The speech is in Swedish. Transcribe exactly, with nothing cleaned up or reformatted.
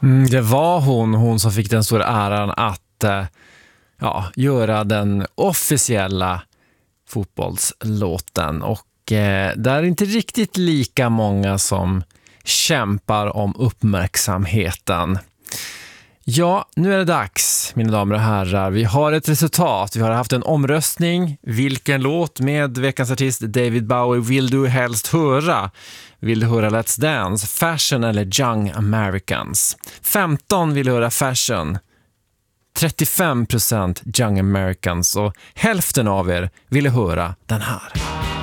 Mm, det var hon, hon som fick den stora äran att eh, ja, göra den officiella fotbollslåten. Och eh, det är inte riktigt lika många som kämpar om uppmärksamheten. Ja, nu är det dags, mina damer och herrar. Vi har ett resultat. Vi har haft en omröstning. Vilken låt med veckans artist David Bowie vill du helst höra? Vill du höra Let's Dance, Fashion eller Young Americans? femton vill höra Fashion, trettiofem procent Young Americans och hälften av er vill höra den här.